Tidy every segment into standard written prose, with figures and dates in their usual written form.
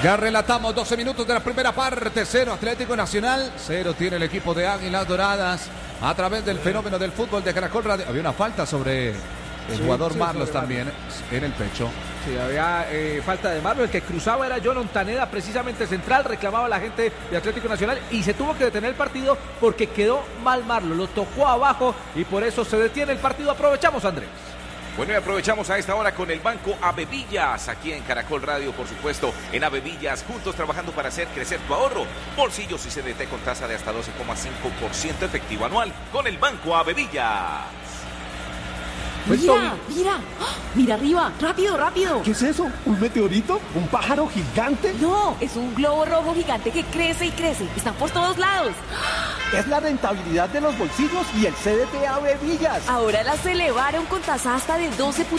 Ya relatamos 12 minutos de la primera parte. 0 Atlético Nacional, 0 tiene el equipo de Águilas Doradas a través del fenómeno del fútbol de Caracol Radio. Había una falta sobre el jugador Marlos también en el pecho. Sí, había falta de Marlos. El que cruzaba era John Ontaneda, precisamente central. Reclamaba la gente de Atlético Nacional y se tuvo que detener el partido porque quedó mal Marlos. Lo tocó abajo y por eso se detiene el partido. Aprovechamos, Andrés. Bueno, y aprovechamos a esta hora con el Banco Avevillas, aquí en Caracol Radio, por supuesto, en Avevillas, juntos trabajando para hacer crecer tu ahorro. Bolsillos y CDT con tasa de hasta 12,5% efectivo anual con el Banco Avevillas. Mira arriba, rápido. ¿Qué es eso? ¿Un meteorito? ¿Un pájaro gigante? No, es un globo rojo gigante que crece y crece. Están por todos lados. Es la rentabilidad de los bolsillos y el CDT Avevillas. Ahora las elevaron con tasa hasta de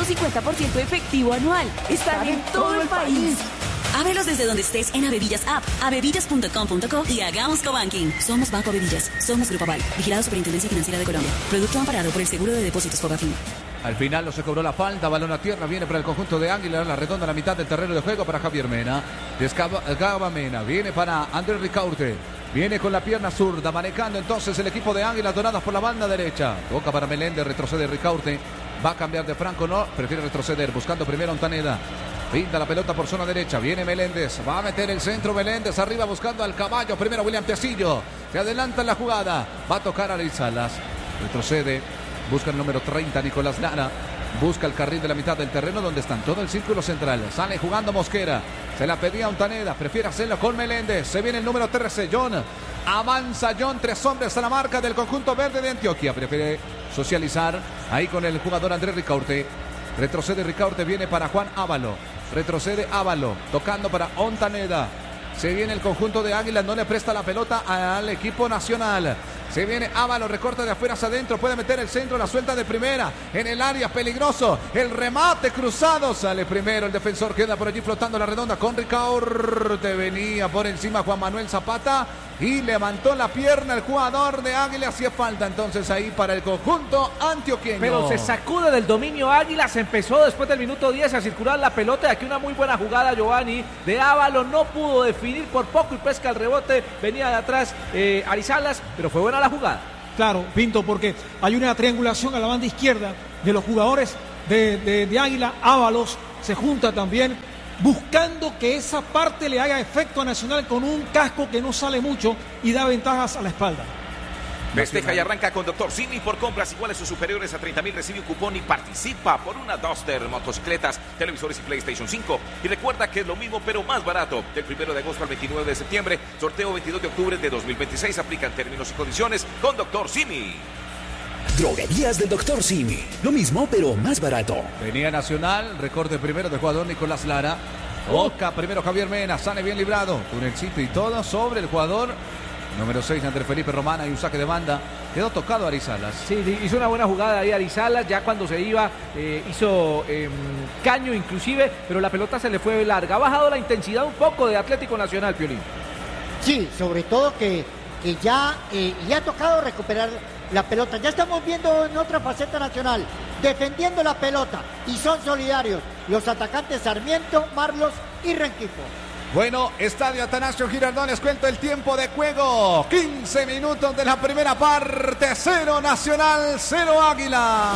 12.50% efectivo anual. Están en todo el país. Ábrelos desde donde estés en Avevillas App, avevillas.com.co y hagamos cobanking. Somos Banco Avevillas, somos Grupo Aval, vigilado Superintendencia Financiera de Colombia. Producto amparado por el Seguro de Depósitos Fogafín. Al final no se cobró la falta, balón a tierra, viene para el conjunto de Águila, la redonda a la mitad del terreno de juego para Javier Mena. Descaba Mena, viene para Andrés Ricaurte, viene con la pierna zurda, manejando entonces el equipo de Águilas Doradas por la banda derecha. Toca para Meléndez, retrocede Ricaurte, va a cambiar de Franco, no, prefiere retroceder, buscando primero Ontaneda. Pinta la pelota por zona derecha, viene Meléndez, va a meter el centro Meléndez, arriba buscando al caballo, primero William Tecillo, se adelanta en la jugada, va a tocar a Arizalas, retrocede, busca el número 30 Nicolás Lara, busca el carril de la mitad del terreno donde están todo el círculo central, sale jugando Mosquera, se la pedía Ontaneda, prefiere hacerlo con Meléndez, se viene el número 13 John, avanza John, 3 hombres a la marca del conjunto verde de Antioquia, prefiere socializar ahí con el jugador Andrés Ricaurte. Retrocede Ricaurte, viene para Juan Ávalo. Retrocede Ávalo, tocando para Ontaneda. Se viene el conjunto de Águilas, no le presta la pelota al equipo nacional. Se viene Ávalo, recorta de afuera hacia adentro, puede meter el centro, la suelta de primera. En el área, peligroso. El remate cruzado, sale primero. El defensor queda por allí flotando la redonda con Ricaurte. Venía por encima Juan Manuel Zapata y levantó la pierna el jugador de Águilas. Y es falta entonces ahí para el conjunto antioqueño. Pero se sacude del dominio Águilas. Empezó después del minuto 10 a circular la pelota. Y aquí una muy buena jugada, Giovanni, de Ávalo. No pudo definir por poco y pesca el rebote. Venía de atrás Arizalas, pero fue buena la jugada. Claro, Pinto, porque hay una triangulación a la banda izquierda de los jugadores de Águila. Ábalos se junta también, buscando que esa parte le haga efecto a Nacional con un casco que no sale mucho y da ventajas a la espalda. Festeja y arranca con Dr. Simi. Por compras iguales o superiores a 30,000 recibe un cupón y participa por una Duster, motocicletas, televisores y PlayStation 5. Y recuerda que es lo mismo pero más barato. Del 1 de agosto al 29 de septiembre, sorteo 22 de octubre de 2026. Aplican términos y condiciones con Dr. Simi. Droguerías del Dr. Simi. Lo mismo pero más barato. Venía Nacional, recorte primero del jugador Nicolás Lara. Toca primero Javier Mena, sale bien librado. Tunelcito y todo sobre el jugador número 6, Andrés Felipe Romana, y un saque de banda. Quedó tocado Arizalas. Sí, hizo una buena jugada ahí Arizalas. Ya cuando se iba, hizo caño inclusive, pero la pelota se le fue larga. Ha bajado la intensidad un poco de Atlético Nacional, Piolín. Sí, sobre todo que ya le ha tocado recuperar la pelota. Ya estamos viendo en otra faceta Nacional, defendiendo la pelota. Y son solidarios los atacantes Sarmiento, Marlos y Rengifo. Bueno, Estadio Atanasio Girardot, les cuento el tiempo de juego. 15 minutos de la primera parte. 0 Nacional, 0 Águilas.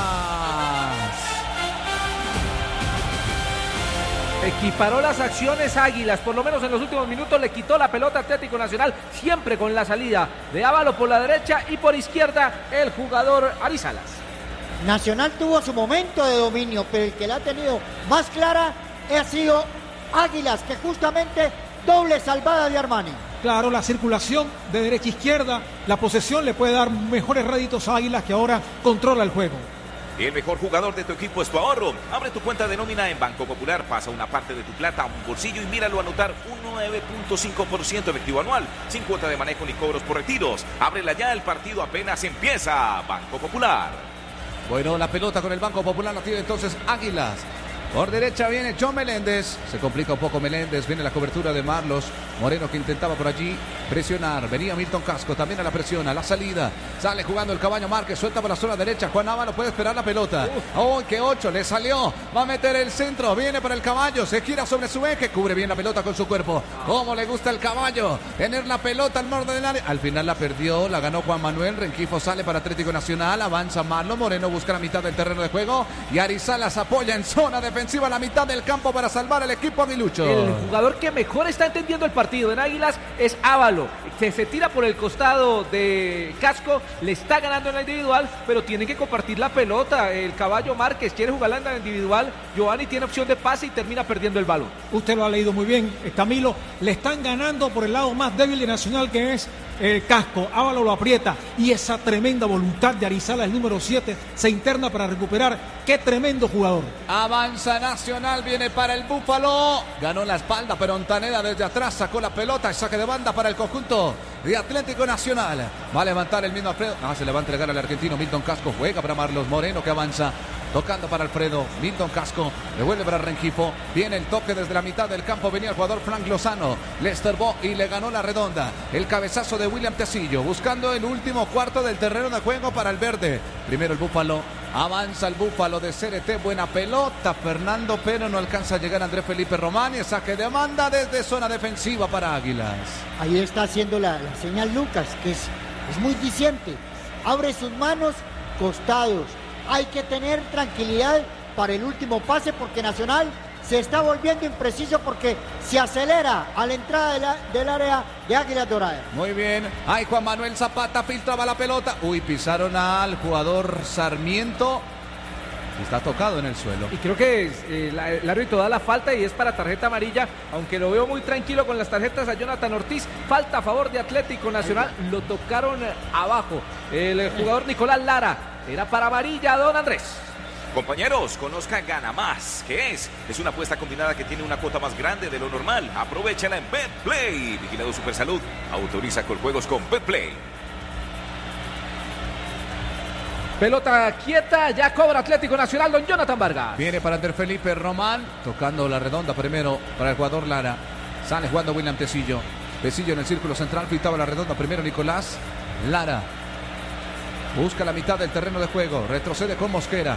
Equiparó las acciones Águilas, por lo menos en los últimos minutos le quitó la pelota Atlético Nacional, siempre con la salida de Ávalo por la derecha y por izquierda el jugador Arizalas. Nacional tuvo su momento de dominio, pero el que la ha tenido más clara ha sido Águilas, que justamente doble salvada de Armani. Claro, la circulación de derecha a izquierda, la posesión le puede dar mejores réditos a Águilas, que ahora controla el juego. El mejor jugador de tu equipo es tu ahorro. Abre tu cuenta de nómina en Banco Popular, pasa una parte de tu plata a un bolsillo y míralo anotar un 9.5% efectivo anual, sin cuota de manejo ni cobros por retiros. Ábrela ya, el partido apenas empieza. Banco Popular. Bueno, la pelota con el Banco Popular la tiene entonces Águilas. Por derecha viene John Meléndez. Se complica un poco Meléndez. Viene la cobertura de Marlos Moreno, que intentaba por allí presionar. Venía Milton Casco también a la presión, a la salida. Sale jugando el Caballo Márquez. Suelta por la zona derecha. Juan Ábalos puede esperar la pelota. ¡Oh, qué 8! Le salió. Va a meter el centro. Viene para el Caballo. Se gira sobre su eje. Cubre bien la pelota con su cuerpo. ¿Cómo le gusta el Caballo tener la pelota al borde del área? Al final la perdió. La ganó Juan Manuel. Rengifo sale para Atlético Nacional. Avanza Marlon Moreno. Busca la mitad del terreno de juego. Y Arizalas apoya en zona defensiva a la mitad del campo para salvar al equipo aguilucho. El jugador que mejor está entendiendo el partido en Águilas es Ávalo. Se tira por el costado de Casco, le está ganando en la individual, pero tienen que compartir la pelota. El Caballo Márquez quiere jugarla en la individual. Giovanni tiene opción de pase y termina perdiendo el balón. Usted lo ha leído muy bien, Camilo. Le están ganando por el lado más débil de Nacional, que es el Casco. Ávalo lo aprieta y esa tremenda voluntad de Arizala, el número 7, se interna para recuperar. ¡Qué tremendo jugador! Avanza Nacional, viene para el Búfalo. Ganó la espalda, pero Ontaneda desde atrás sacó la pelota y saque de banda para el conjunto de Atlético Nacional. Va a levantar el mismo Alfredo. Se le va a entregar al argentino Milton Casco. Juega para Marlos Moreno, que avanza. Tocando para Alfredo, Milton Casco, devuelve para Rengifo, viene el toque desde la mitad del campo, venía el jugador Frank Lozano, le estorbó y le ganó la redonda. El cabezazo de William Tecillo, buscando el último cuarto del terreno de juego para el verde. Primero el Búfalo, avanza el Búfalo de CRT, buena pelota, Fernando, pero no alcanza a llegar Andrés Felipe Román y saque de banda desde zona defensiva para Águilas. Ahí está haciendo la señal Lucas, que es muy diciente. Abre sus manos, costados. Hay que tener tranquilidad para el último pase porque Nacional se está volviendo impreciso porque se acelera a la entrada del área de Águilas Doradas. Muy bien. Ay, Juan Manuel Zapata filtraba la pelota. Uy, pisaron al jugador Sarmiento. Está tocado en el suelo. Y creo que el árbitro da la falta y es para tarjeta amarilla, aunque lo veo muy tranquilo con las tarjetas a Jonathan Ortiz. Falta a favor de Atlético Nacional. Lo tocaron abajo. El jugador Nicolás Lara. Era para amarilla, don Andrés. Compañeros, conozca Gana Más. ¿Qué es? Es una apuesta combinada que tiene una cuota más grande de lo normal. Aprovechala en BetPlay. Vigilado Supersalud. Autoriza con juegos con BetPlay. Pelota quieta, ya cobra Atlético Nacional, don Jonathan Vargas. Viene para Andrés Felipe Román, tocando la redonda primero para el jugador Lara. Sale jugando William Tecillo. Tecillo en el círculo central, pintaba la redonda primero Nicolás Lara. Busca la mitad del terreno de juego, retrocede con Mosquera.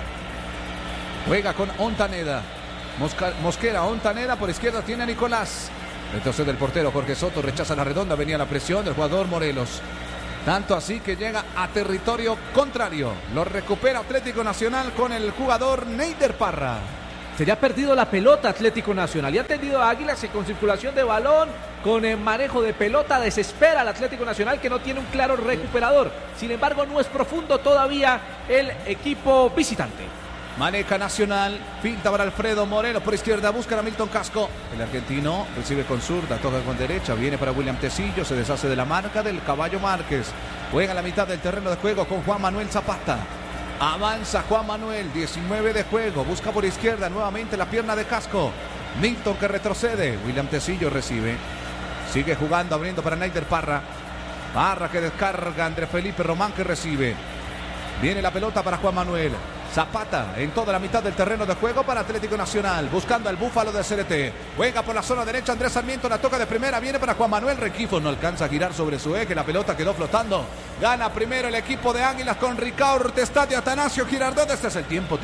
Juega con Ontaneda. Mosquera, Ontaneda, por izquierda tiene a Nicolás. Retrocede el portero Jorge Soto, rechaza la redonda, venía la presión del jugador Morelos. Tanto así que llega a territorio contrario. Lo recupera Atlético Nacional con el jugador Neider Parra. Se le ha perdido la pelota Atlético Nacional y ha tendido a Águilas y con circulación de balón, con el manejo de pelota, desespera al Atlético Nacional que no tiene un claro recuperador. Sin embargo, no es profundo todavía el equipo visitante. Maneja Nacional, finta para Alfredo Moreno por izquierda, busca a Milton Casco. El argentino recibe con zurda, toca con derecha, viene para William Tecillo, se deshace de la marca del Caballo Márquez. Juega a la mitad del terreno de juego con Juan Manuel Zapata. Avanza Juan Manuel, 19 de juego, busca por izquierda nuevamente la pierna de Casco. Milton que retrocede, William Tecillo recibe. Sigue jugando, abriendo para Neider Parra. Parra que descarga, Andrés Felipe Román que recibe. Viene la pelota para Juan Manuel. Zapata en toda la mitad del terreno de juego para Atlético Nacional, buscando al Búfalo de CRT. Juega por la zona derecha Andrés Sarmiento, la toca de primera, viene para Juan Manuel Rengifo, no alcanza a girar sobre su eje, la pelota quedó flotando. Gana primero el equipo de Águilas con Ricardo Estadio Atanasio Girardot. Este es el tiempo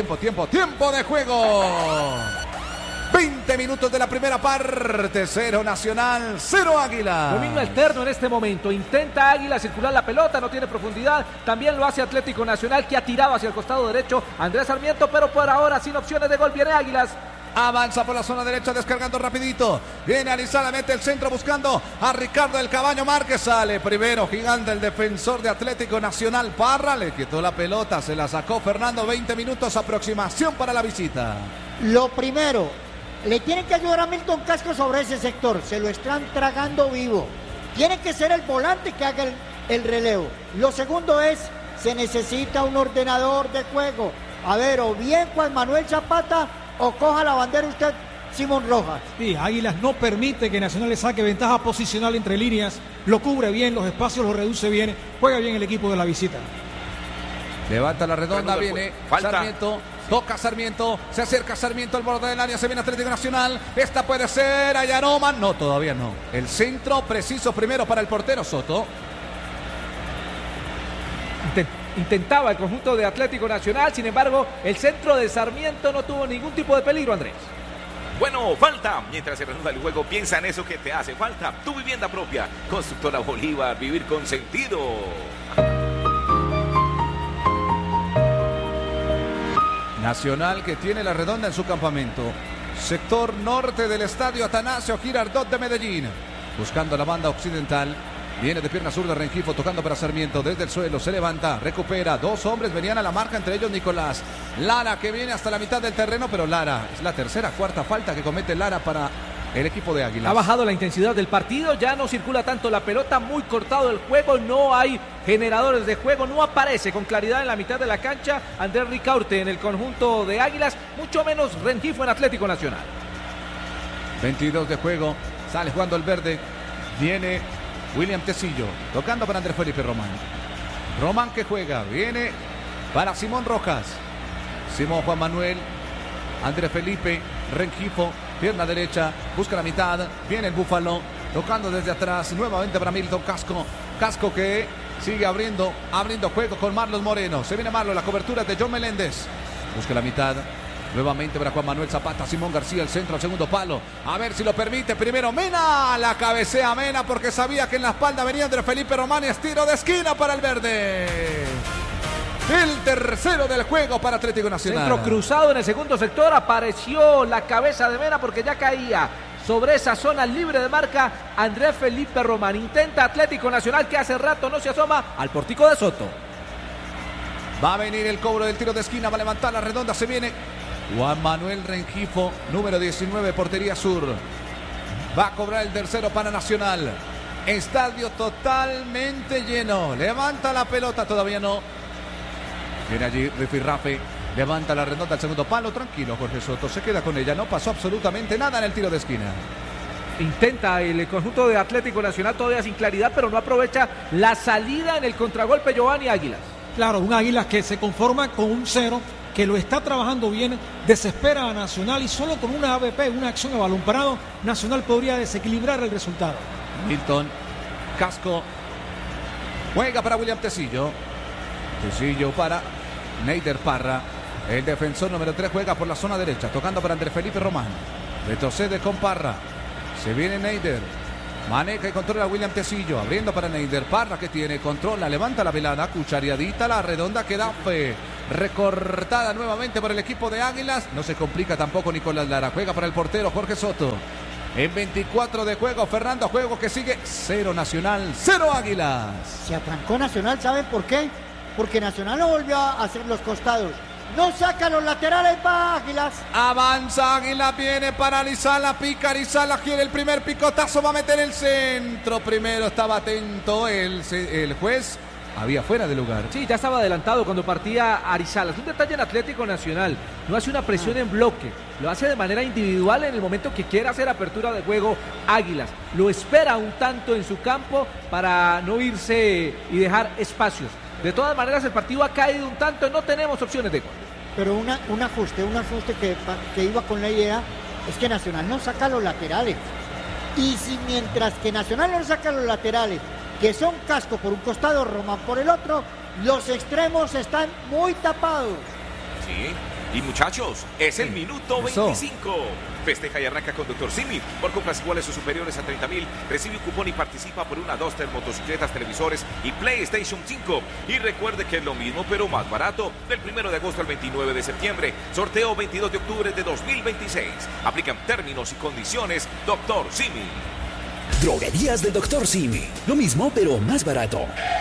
de juego. 20 minutos de la primera parte, 0 Nacional, 0 Águila. Dominio alterno en este momento, intenta Águila circular la pelota, no tiene profundidad, también lo hace Atlético Nacional que ha tirado hacia el costado derecho Andrés Sarmiento, pero por ahora sin opciones de gol, viene Águilas. Avanza por la zona derecha, descargando rapidito. Viene Arizala, mete el centro buscando a Ricardo del Caballo Márquez. Sale primero, gigante el defensor de Atlético Nacional, Parra. Le quitó la pelota, se la sacó Fernando. 20 minutos, aproximación para la visita. Lo primero, le tienen que ayudar a Milton Casco sobre ese sector. Se lo están tragando vivo. Tiene que ser el volante que haga el relevo. Lo segundo es, se necesita un ordenador de juego. A ver, o bien Juan Manuel Zapata o coja la bandera usted, Simón Rojas. Sí, Águilas no permite que Nacional le saque ventaja posicional entre líneas, lo cubre bien, los espacios los reduce bien, juega bien el equipo de la visita. Levanta la redonda, viene falta. Sarmiento, Toca Sarmiento, se acerca Sarmiento al borde del área, se viene Atlético Nacional. Esta puede ser Ayanoman. No, todavía no. El centro preciso primero para el portero Soto. Intentaba el conjunto de Atlético Nacional, sin embargo, el centro de Sarmiento no tuvo ningún tipo de peligro, Andrés. Bueno, falta. Mientras se reanuda el juego, piensa en eso que te hace falta. Tu vivienda propia. Constructora Bolívar, vivir con sentido. Nacional que tiene la redonda en su campamento. Sector norte del estadio Atanasio Girardot de Medellín. Buscando la banda occidental. Viene de pierna zurda Rengifo tocando para Sarmiento desde el suelo, se levanta, recupera, 2 hombres venían a la marca, entre ellos Nicolás Lara, que viene hasta la mitad del terreno, pero Lara es la tercera, cuarta falta que comete Lara para el equipo de Águilas. Ha bajado la intensidad del partido, ya no circula tanto la pelota, muy cortado el juego, no hay generadores de juego, no aparece con claridad en la mitad de la cancha Andrés Ricaurte en el conjunto de Águilas, mucho menos Rengifo en Atlético Nacional. 22 de juego, sale jugando el verde, viene William Tecillo, tocando para Andrés Felipe Román. Román que juega, viene para Simón Rojas. Simón Juan Manuel, Andrés Felipe, Rengifo, pierna derecha, busca la mitad, viene el Búfalo, tocando desde atrás, nuevamente para Milton Casco. Casco que sigue abriendo juego con Marlos Moreno. Se viene Marlos, la cobertura de John Meléndez. Busca la mitad. Nuevamente para Juan Manuel Zapata, Simón García, el centro al segundo palo. A ver si lo permite. Primero Mena, la cabecea Mena porque sabía que en la espalda venía Andrés Felipe Román y es tiro de esquina para el verde. El tercero del juego para Atlético Nacional. Centro cruzado en el segundo sector, apareció la cabeza de Mena porque ya caía sobre esa zona libre de marca Andrés Felipe Román. Intenta Atlético Nacional que hace rato no se asoma al pórtico de Soto. Va a venir el cobro del tiro de esquina, va a levantar la redonda, se viene Juan Manuel Rengifo, número 19, portería sur. Va a cobrar el tercero para Nacional. Estadio totalmente lleno. Levanta la pelota, todavía no. Viene allí Rifirrafe. Levanta la redonda al segundo palo. Tranquilo, Jorge Soto. Se queda con ella. No pasó absolutamente nada en el tiro de esquina. Intenta el conjunto de Atlético Nacional todavía sin claridad, pero no aprovecha la salida en el contragolpe Giovanni Águilas. Claro, un Águilas que se conforma con un 0, que lo está trabajando bien, desespera a Nacional y solo con una ABP, una acción a balón parado, Nacional podría desequilibrar el resultado. Milton Casco juega para William Tecillo. Tecillo para Neider Parra. El defensor número 3 juega por la zona derecha, tocando para Andrés Felipe Román. Retrocede con Parra. Se viene Neider. Maneja y controla a William Tecillo. Abriendo para Neider. Parra que tiene, controla, levanta la velada. Cuchareadita, la redonda queda recortada nuevamente por el equipo de Águilas. No se complica tampoco Nicolás Lara. Juega para el portero Jorge Soto. En 24 de juego, Fernando Juego que sigue 0 Nacional, 0 Águilas. Se atrancó Nacional, ¿saben por qué? Porque Nacional no volvió a hacer los costados. No saca los laterales para Águilas. Avanza Águila, viene para Arizala, pica Arizala, quiere el primer picotazo, va a meter el centro. Primero estaba atento el juez. Había fuera de lugar. Sí, ya estaba adelantado cuando partía Arizala. Es un detalle en Atlético Nacional. No hace una presión en bloque. Lo hace de manera individual en el momento que quiere hacer apertura de juego Águilas. Lo espera un tanto en su campo para no irse y dejar espacios. De todas maneras, el partido ha caído un tanto. No tenemos opciones de gol. Pero un ajuste que iba con la idea es que Nacional no saca los laterales. Y si mientras que Nacional no saca los laterales, que son Casco por un costado, Román por el otro, los extremos están muy tapados. Sí, y muchachos, es el minuto 25. Festeja y arranca con Dr. Simi. Por compras iguales o superiores a 30,000, recibe un cupón y participa por una Duster, motocicletas, televisores y PlayStation 5. Y recuerde que es lo mismo, pero más barato, del 1 de agosto al 29 de septiembre. Sorteo 22 de octubre de 2026. Aplican términos y condiciones. Dr. Simi. Droguerías del Dr. Simi. Lo mismo, pero más barato.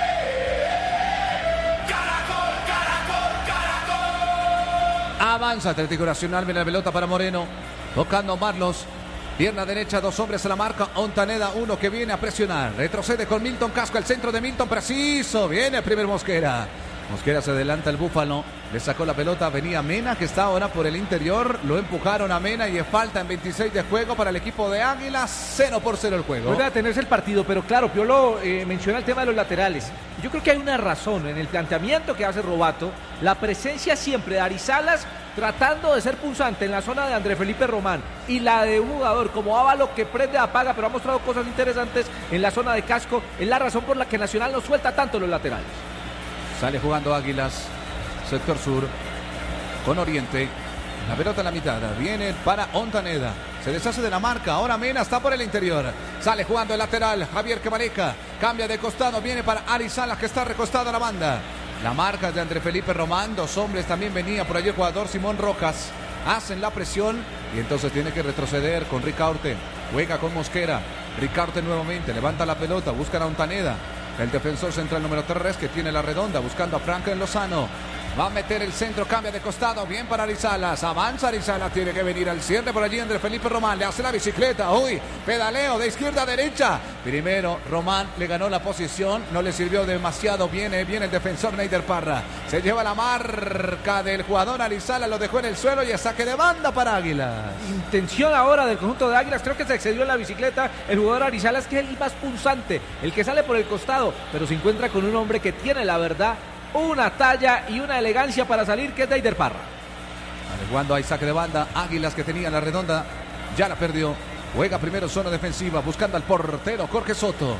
Avanza Atlético Nacional, viene la pelota para Moreno. Tocando Marlos. Pierna derecha, 2 hombres a la marca. Ontaneda, 1 que viene a presionar. Retrocede con Milton Casco, el centro de Milton, preciso. Viene el primer Mosquera. Mosquera se adelanta el Búfalo. Le sacó la pelota, venía Mena, que está ahora por el interior. Lo empujaron a Mena y es falta en 26 de juego para el equipo de Águilas. 0-0 el juego. Vuelve a tenerse el partido, pero claro, Piolo menciona el tema de los laterales. Yo creo que hay una razón en el planteamiento que hace Robato, la presencia siempre de Ari Salas tratando de ser punzante en la zona de André Felipe Román y la de un jugador como Ávalo que prende, apaga, pero ha mostrado cosas interesantes en la zona de Casco, es la razón por la que Nacional no suelta tanto los laterales. Sale jugando Águilas, sector sur, con Oriente. La pelota en la mitad, viene para Ontaneda. Se deshace de la marca, ahora Mena está por el interior. Sale jugando el lateral, Javier Quemaneca. Cambia de costado, viene para Ari Salas que está recostado a la banda. La marca de André Felipe Román, dos hombres, también venía por allí el jugador Simón Rojas. Hacen la presión y entonces tiene que retroceder con Ricaurte. Juega con Mosquera. Ricaurte nuevamente, levanta la pelota, buscan a Ontaneda. El defensor central número 3 que tiene la redonda, buscando a Franklin Lozano. Va a meter el centro, cambia de costado, bien para Arizalas, avanza Arizalas, tiene que venir al cierre por allí André Felipe Román, le hace la bicicleta, uy, pedaleo de izquierda a derecha. Primero Román le ganó la posición, no le sirvió demasiado, viene el defensor Neider Parra, se lleva la marca del jugador Arizalas, lo dejó en el suelo y es saque de banda para Águilas. Intención ahora del conjunto de Águilas, creo que se excedió en la bicicleta el jugador Arizalas, que es el más punzante, el que sale por el costado, pero se encuentra con un hombre que tiene la verdad, una talla y una elegancia para salir, que es Neider Parra. Cuando hay saque de banda, Águilas que tenía la redonda, ya la perdió. Juega primero zona defensiva, buscando al portero Jorge Soto.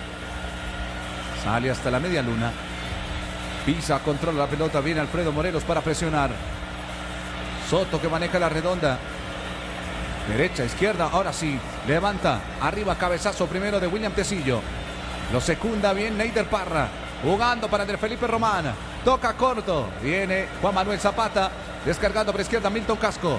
Sale hasta la media luna. Pisa, controla la pelota, viene Alfredo Morelos para presionar. Soto que maneja la redonda. Derecha, izquierda, ahora sí. Levanta, arriba, cabezazo primero de William Tecillo. Lo secunda bien Neider Parra. Jugando para André Felipe Román. Toca corto. Viene Juan Manuel Zapata. Descargando por izquierda Milton Casco.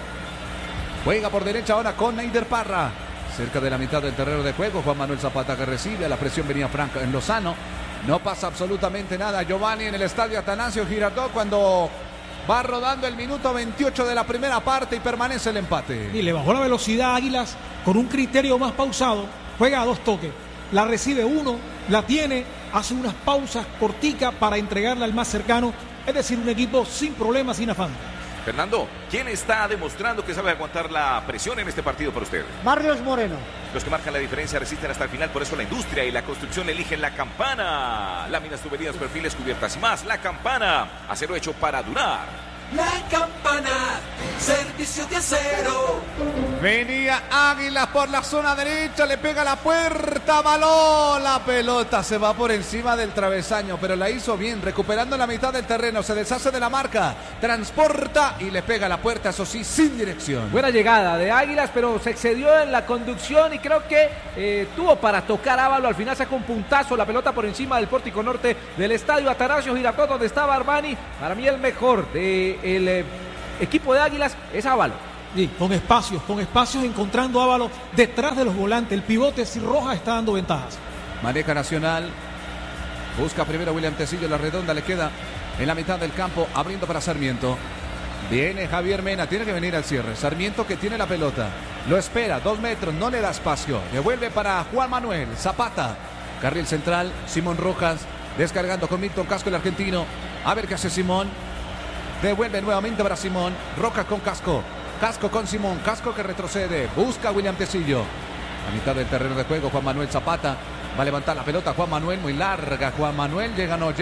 Juega por derecha ahora con Neider Parra. Cerca de la mitad del terreno de juego. Juan Manuel Zapata que recibe. A la presión venía Franca en Lozano. No pasa absolutamente nada. Giovanni en el estadio Atanasio Girardot cuando va rodando el minuto 28 de la primera parte y permanece el empate. Y le bajó la velocidad a Águilas con un criterio más pausado. Juega a 2 toques. La recibe uno, la tiene, hace unas pausas corticas para entregarla al más cercano. Es decir, un equipo sin problemas, sin afán. Fernando, ¿quién está demostrando que sabe aguantar la presión en este partido para usted? Barrios Moreno. Los que marcan la diferencia resisten hasta el final, por eso la industria y la construcción eligen La Campana. Láminas, tuberías, perfiles, cubiertas y más. La Campana, acero hecho para durar. La Campana, servicio de acero. Venía Águilas por la zona derecha, le pega la puerta, balón, la pelota se va por encima del travesaño, pero la hizo bien, recuperando la mitad del terreno, se deshace de la marca, transporta y le pega la puerta, eso sí, sin dirección. Buena llegada de Águilas, pero se excedió en la conducción y creo que tuvo para tocar Ávalo, al final sacó un puntazo, la pelota por encima del pórtico norte del estadio Atanasio Girardot, donde estaba Armani. Para mí el mejor del equipo de Águilas es Ávalo. Sí, con espacios encontrando a Ávalo detrás de los volantes. El pivote si Rojas está dando ventajas. Maneja Nacional. Busca primero William Tecillo, la redonda le queda en la mitad del campo, abriendo para Sarmiento. Viene Javier Mena, tiene que venir al cierre. Sarmiento que tiene la pelota. Lo espera, 2 metros, no le da espacio. Devuelve para Juan Manuel Zapata. Carril central, Simón Rojas. Descargando con Milton Casco, el argentino. A ver qué hace Simón. Devuelve nuevamente para Simón. Rojas con Casco. Casco con Simón, Casco que retrocede, busca a William Tecillo. A mitad del terreno de juego, Juan Manuel Zapata va a levantar la pelota. Juan Manuel, muy larga. Juan Manuel llega, no llega.